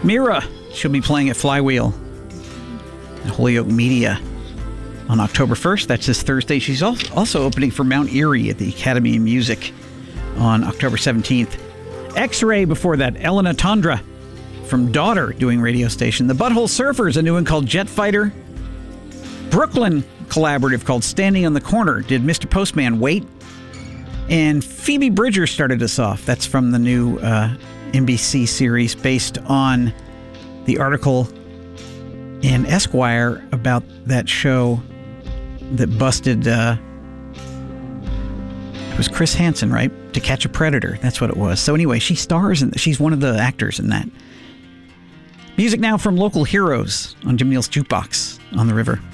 Mira, she'll be playing at Flywheel at Holyoke Media on October 1st. That's this Thursday. She's also opening for Mount Erie at the Academy of Music on October 17th. X-Ray before that. Elena Tondra from Daughter doing radio station. The Butthole Surfers, a new one called Jet Fighter. Brooklyn collaborative called Standing on the Corner did Mr. Postman Wait. And Phoebe Bridgers started us off. That's from the new NBC series based on the article in Esquire about that show that busted, it was Chris Hansen, right? To Catch a Predator. That's what it was. So anyway, she stars in, she's one of the actors in that. Music now from Local Heroes on Jim Neal's Jukebox on the River.